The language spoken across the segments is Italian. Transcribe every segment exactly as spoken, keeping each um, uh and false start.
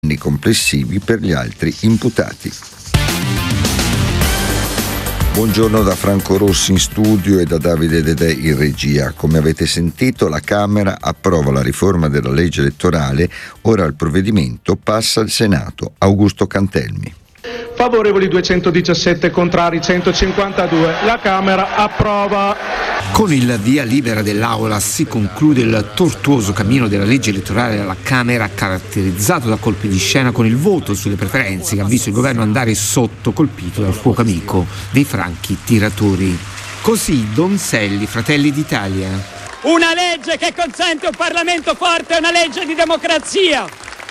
anni complessivi per gli altri imputati. Buongiorno da Franco Rossi in studio e da Davide Dedè in regia. Come avete sentito, la Camera approva la riforma della legge elettorale, ora il provvedimento passa al Senato. Augusto Cantelmi. Favorevoli duecentodiciassette, contrari centocinquantadue. La Camera approva. Con il via libera dell'Aula si conclude il tortuoso cammino della legge elettorale alla Camera, caratterizzato da colpi di scena con il voto sulle preferenze che ha visto il governo andare sotto, colpito dal fuoco amico dei franchi tiratori. Così Donzelli, Fratelli d'Italia. Una legge che consente un Parlamento forte è una legge di democrazia.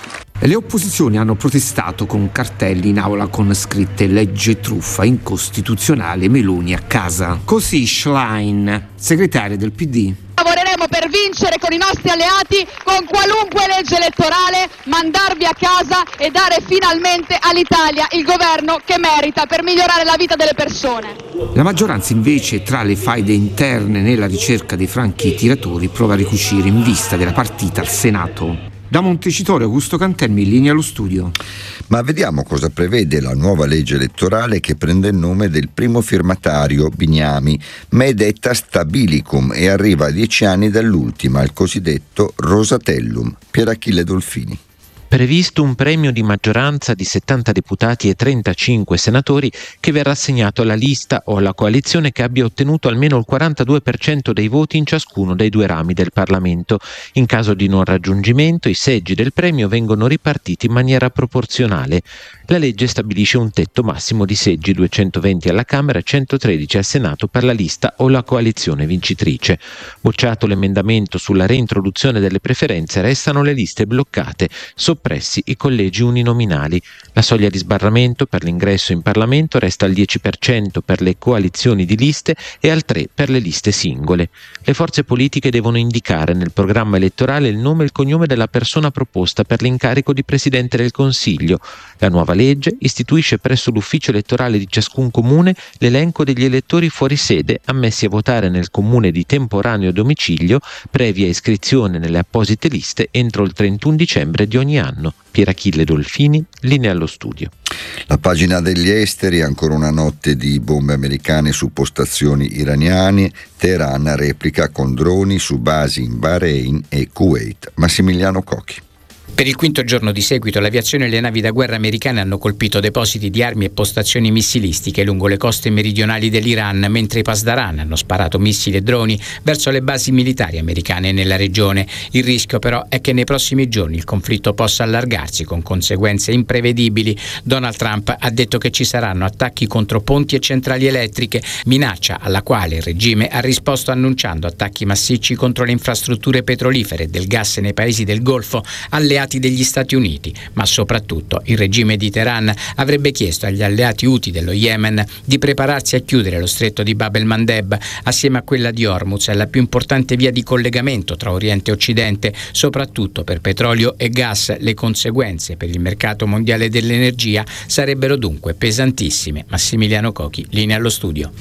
Le opposizioni hanno protestato con cartelli in aula con scritte legge truffa, incostituzionale, Meloni a casa. Così Schlein, segretaria del P D. Lavoreremo per vincere con i nostri alleati, con qualunque legge elettorale, mandarvi a casa e dare finalmente all'Italia il governo che merita per migliorare la vita delle persone. La maggioranza invece, tra le faide interne nella ricerca dei franchi tiratori, prova a ricucire in vista della partita al Senato. Da Montecitorio, Augusto Cantelmi, in linea allo studio. Ma vediamo cosa prevede la nuova legge elettorale che prende il nome del primo firmatario, Bignami, ma è detta Stabilicum e arriva a dieci anni dall'ultima, il cosiddetto Rosatellum. Pierachille Dolfini. Previsto un premio di maggioranza di settanta deputati e trentacinque senatori che verrà assegnato alla lista o alla coalizione che abbia ottenuto almeno il quarantadue per cento dei voti in ciascuno dei due rami del Parlamento. In caso di non raggiungimento, i seggi del premio vengono ripartiti in maniera proporzionale. La legge stabilisce un tetto massimo di seggi, duecentoventi alla Camera e centotredici al Senato per la lista o la coalizione vincitrice. Bocciato l'emendamento sulla reintroduzione delle preferenze, restano le liste bloccate, soppressi i collegi uninominali. La soglia di sbarramento per l'ingresso in Parlamento resta al dieci per cento per le coalizioni di liste e al tre per cento per le liste singole. Le forze politiche devono indicare nel programma elettorale il nome e il cognome della persona proposta per l'incarico di Presidente del Consiglio. La nuova legge istituisce presso l'ufficio elettorale di ciascun comune l'elenco degli elettori fuori sede ammessi a votare nel comune di temporaneo domicilio, previa iscrizione nelle apposite liste entro il trentuno dicembre di ogni anno. Pierachille Dolfini, linea allo studio. La pagina degli esteri, ancora una notte di bombe americane su postazioni iraniane, Teheran replica con droni su basi in Bahrain e Kuwait. Massimiliano Cocchi. Per il quinto giorno di seguito l'aviazione e le navi da guerra americane hanno colpito depositi di armi e postazioni missilistiche lungo le coste meridionali dell'Iran, mentre i Pasdaran hanno sparato missili e droni verso le basi militari americane nella regione. Il rischio però è che nei prossimi giorni il conflitto possa allargarsi con conseguenze imprevedibili. Donald Trump ha detto che ci saranno attacchi contro ponti e centrali elettriche, minaccia alla quale il regime ha risposto annunciando attacchi massicci contro le infrastrutture petrolifere e del gas nei paesi del Golfo alleati degli Stati Uniti, ma soprattutto il regime di Teheran avrebbe chiesto agli alleati Houthi dello Yemen di prepararsi a chiudere lo stretto di Bab el-Mandeb assieme a quella di Hormuz, la più importante via di collegamento tra Oriente e Occidente, soprattutto per petrolio e gas. Le conseguenze per il mercato mondiale dell'energia sarebbero dunque pesantissime. Massimiliano Cocchi, linea allo studio.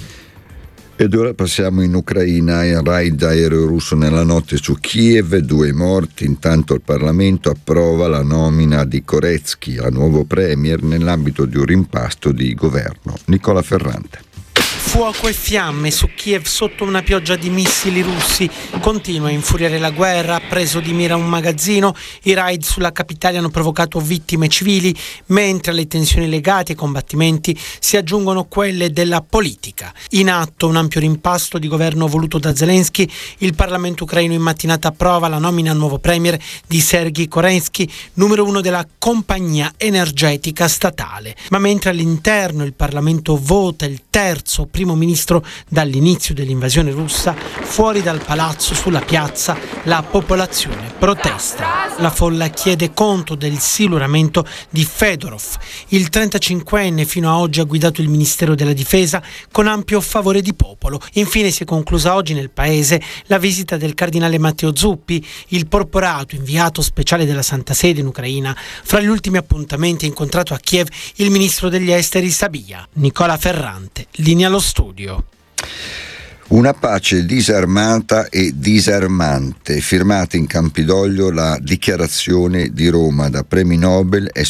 Ed ora passiamo in Ucraina. Il raid aereo russo nella notte su Kiev, due morti. Intanto il Parlamento approva la nomina di Koretsky a nuovo premier nell'ambito di un rimpasto di governo. Nicola Ferrante. Fuoco e fiamme su Kiev sotto una pioggia di missili russi. Continua a infuriare la guerra, ha preso di mira un magazzino. I raid sulla capitale hanno provocato vittime civili, mentre alle tensioni legate ai combattimenti si aggiungono quelle della politica. In atto un ampio rimpasto di governo voluto da Zelensky. Il Parlamento ucraino in mattinata approva la nomina a nuovo premier di Sergei Koretsky, numero uno della compagnia energetica statale. Ma mentre all'interno il Parlamento vota il terzo primo ministro dall'inizio dell'invasione russa, fuori dal palazzo, sulla piazza, la popolazione protesta. La folla chiede conto del siluramento di Fedorov. Il trentacinquenne fino a oggi ha guidato il Ministero della Difesa con ampio favore di popolo. Infine si è conclusa oggi nel paese la visita del cardinale Matteo Zuppi, il porporato inviato speciale della Santa Sede in Ucraina. Fra gli ultimi appuntamenti ha incontrato a Kiev il ministro degli esteri Sabia. Nicola Ferrante, linea allo studio. Una pace disarmata e disarmante, firmata in Campidoglio la dichiarazione di Roma da premi Nobel